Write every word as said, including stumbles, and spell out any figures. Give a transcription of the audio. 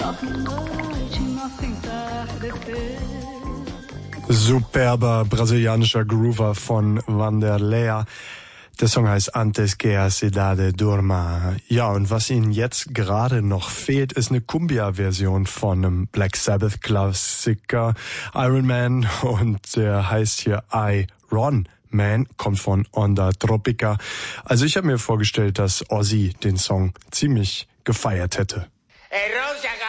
Superber brasilianischer Groover von Wanderlei. Der Song heißt Antes que a cidade durma. Ja, und was Ihnen jetzt gerade noch fehlt, ist eine Cumbia-Version von einem Black Sabbath-Klassiker Iron Man, und der heißt hier Iron Man, kommt von Onda Tropica. Also ich habe mir vorgestellt, dass Ozzy den Song ziemlich gefeiert hätte. Hey, Rosa,